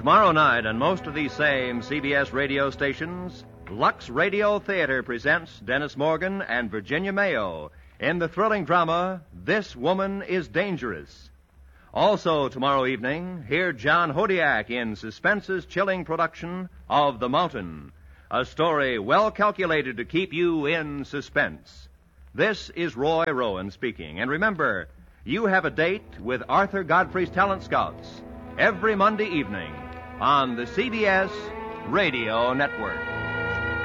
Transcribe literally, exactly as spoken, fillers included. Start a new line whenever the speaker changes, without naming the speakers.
Tomorrow night on most of these same C B S radio stations, Lux Radio Theater presents Dennis Morgan and Virginia Mayo in the thrilling drama, This Woman is Dangerous. Also tomorrow evening, hear John Hodiak in Suspense's chilling production of The Mountain, a story well calculated to keep you in suspense. This is Roy Rowan speaking. And remember, you have a date with Arthur Godfrey's Talent Scouts every Monday evening on the C B S Radio Network.